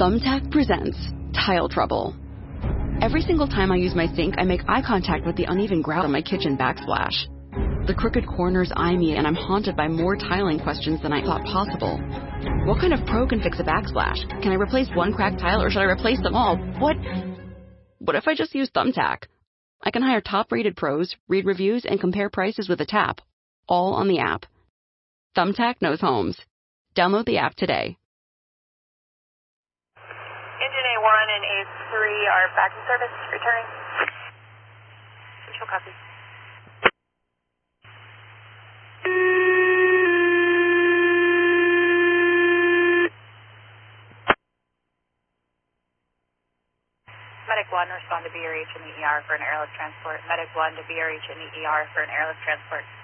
Thumbtack presents Tile Trouble. Every single time I use my sink, I make eye contact with the uneven grout on my kitchen backsplash. The crooked corners eye me, and I'm haunted by more tiling questions than I thought possible. What kind of pro can fix a backsplash? Can I replace one cracked tile, or should I replace them all? What if I just use Thumbtack? I can hire top-rated pros, read reviews, and compare prices with a tap, all on the app. Thumbtack knows homes. Download the app today. Engine A1 and A3 are back in service. Returning. Visual copy. Medic 1, respond to BRH in the ER for an airlift transport. Medic 1 to BRH in the ER for an airlift transport.